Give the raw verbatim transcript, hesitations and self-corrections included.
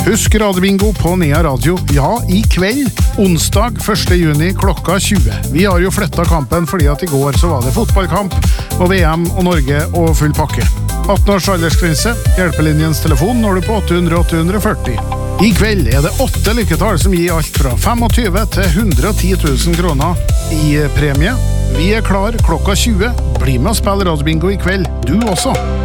Husk Radiobingo på Nea Radio, ja, i kveld, onsdag første juni klokka tjue. Vi har jo flyttet kampen fordi at i går så var det fotballkamp, og V M og Norge og full pakke. atten års aldersgrense, hjelpelinjens telefon når du på åtte hundre åtte hundre førti. I kveld er det åtte lykketall som gir alt fra tjuefem til ett hundre og ti tusen kroner i premie. Vi er klar klokka tjue. Bli med og spill Radiobingo i kveld, du også.